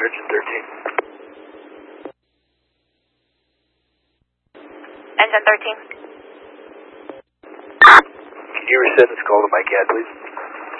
Engine 13. Engine 13. Can you resend this call to my CAD, please?